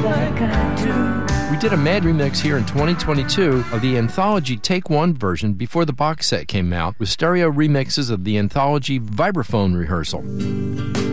like I do. We did a Mad remix here in 2022 of the Anthology Take One version before the box set came out, with stereo remixes of the Anthology Vibraphone Rehearsal.